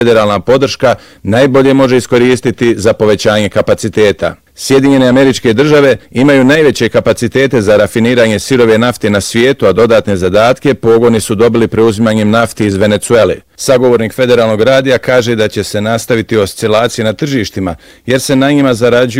federalna podrška najbolje može iskoristiti za povećanje kapaciteta. Sjedinjene Američke Države imaju najveće kapacitete za rafiniranje sirove nafte na svijetu, a dodatne zadatke pogoni su dobili preuzimanjem nafti iz Venecuele. Sagovornik Federalnog radija kaže da će se nastaviti oscilacije na tržištima, jer se na njima zarađuju